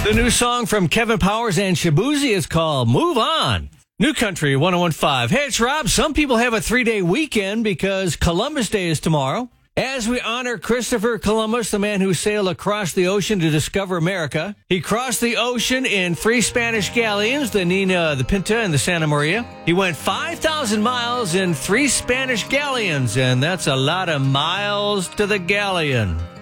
The new song from Kevin Powers and Shabuzi is called Move On. New Country 1015. Hey, it's Rob. Some people have a 3-day weekend because Columbus Day is tomorrow. As we honor Christopher Columbus, the man who sailed across the ocean to discover America. He crossed the ocean in 3 Spanish galleons, the Nina, the Pinta, and the Santa Maria. He went 5,000 miles in 3 Spanish galleons, and that's a lot of miles to the galleon.